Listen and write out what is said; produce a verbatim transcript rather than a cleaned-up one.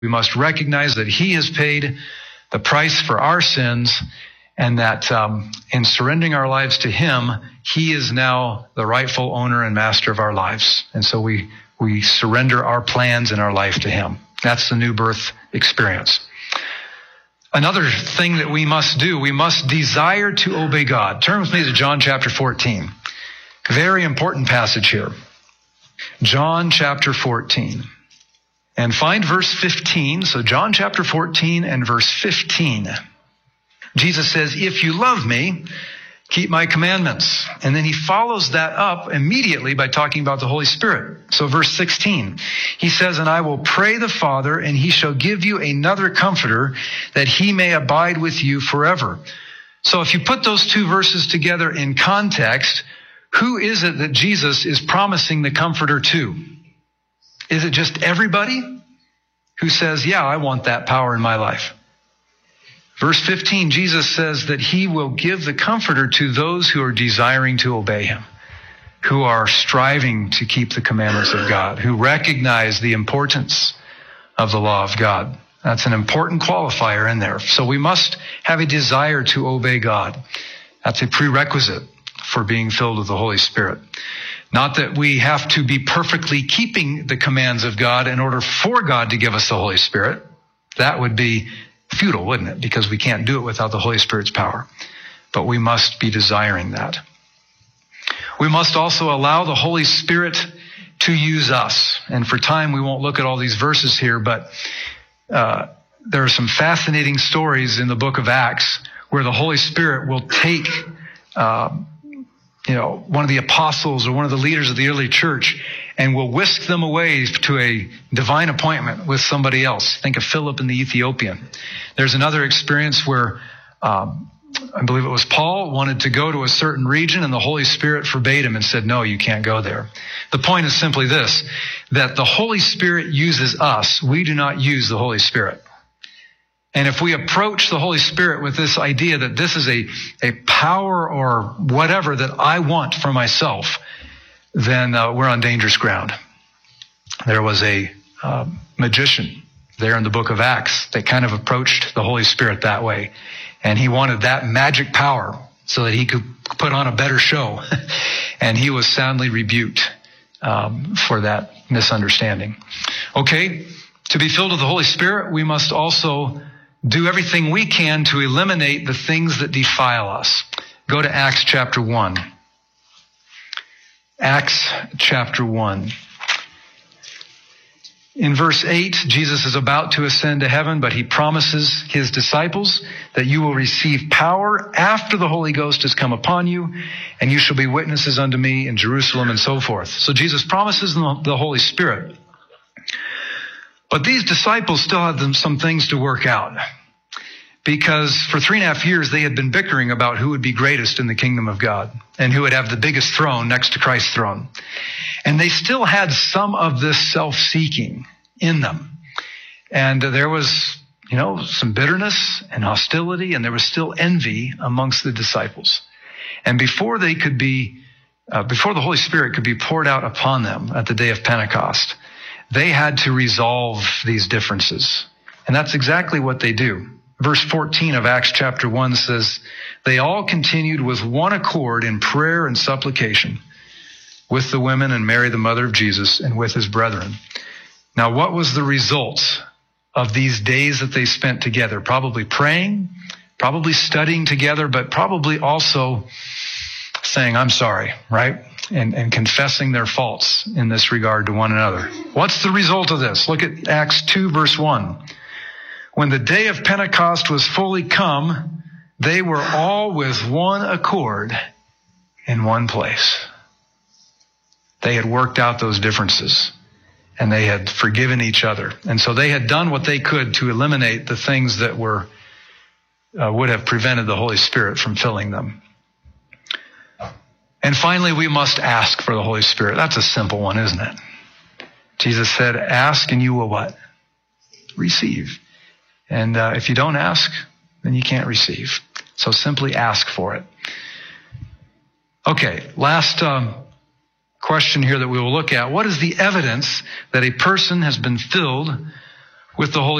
We must recognize that he has paid the price for our sins, and that um, in surrendering our lives to him, he is now the rightful owner and master of our lives. And so we, we surrender our plans and our life to him. That's the new birth experience. Another thing that we must do, we must desire to obey God. Turn with me to John chapter fourteen. Very important passage here. John chapter fourteen. And find verse fifteen. So John chapter fourteen and verse fifteen. Jesus says, if you love me, keep my commandments. And then he follows that up immediately by talking about the Holy Spirit. So verse sixteen, he says, and I will pray the Father, and he shall give you another comforter, that he may abide with you forever. So if you put those two verses together in context, who is it that Jesus is promising the comforter to? Is it just everybody who says, yeah, I want that power in my life? Verse fifteen, Jesus says that he will give the comforter to those who are desiring to obey him, who are striving to keep the commandments of God, who recognize the importance of the law of God. That's an important qualifier in there. So we must have a desire to obey God. That's a prerequisite for being filled with the Holy Spirit. Not that we have to be perfectly keeping the commands of God in order for God to give us the Holy Spirit. That would be futile, wouldn't it? Because we can't do it without the Holy Spirit's power. But we must be desiring that. We must also allow the Holy Spirit to use us. And for time, we won't look at all these verses here, but uh, there are some fascinating stories in the book of Acts where the Holy Spirit will take uh, you know, one of the apostles or one of the leaders of the early church and will whisk them away to a divine appointment with somebody else. Think of Philip and the Ethiopian. There's another experience where um, I believe it was Paul wanted to go to a certain region, and the Holy Spirit forbade him and said, no, you can't go there. The point is simply this, that the Holy Spirit uses us. We do not use the Holy Spirit. And if we approach the Holy Spirit with this idea that this is a, a power or whatever that I want for myself, then uh, we're on dangerous ground. There was a uh, magician there in the book of Acts that kind of approached the Holy Spirit that way. And he wanted that magic power so that he could put on a better show. And he was soundly rebuked um, for that misunderstanding. Okay, to be filled with the Holy Spirit, we must also do everything we can to eliminate the things that defile us. Go to Acts chapter one. Acts chapter one. In verse eight, Jesus is about to ascend to heaven, but he promises his disciples that you will receive power after the Holy Ghost has come upon you, and you shall be witnesses unto me in Jerusalem and so forth. So Jesus promises the Holy Spirit. But these disciples still had some things to work out, because for three and a half years they had been bickering about who would be greatest in the kingdom of God and who would have the biggest throne next to Christ's throne. And they still had some of this self-seeking in them. And there was, you know, some bitterness and hostility, and there was still envy amongst the disciples. And before they could be, uh, before the Holy Spirit could be poured out upon them at the day of Pentecost, they had to resolve these differences. And that's exactly what they do. Verse fourteen of Acts chapter one says, they all continued with one accord in prayer and supplication with the women and Mary, the mother of Jesus, and with his brethren. Now, what was the result of these days that they spent together? Probably praying, probably studying together, but probably also saying, I'm sorry, right? And, and confessing their faults in this regard to one another. What's the result of this? Look at Acts two, verse one. When the day of Pentecost was fully come, they were all with one accord in one place. They had worked out those differences, and they had forgiven each other. And so they had done what they could to eliminate the things that were uh, would have prevented the Holy Spirit from filling them. And finally, we must ask for the Holy Spirit. That's a simple one, isn't it? Jesus said, ask and you will what? Receive. And uh, if you don't ask, then you can't receive. So simply ask for it. Okay, last um, question here that we will look at. What is the evidence that a person has been filled with the Holy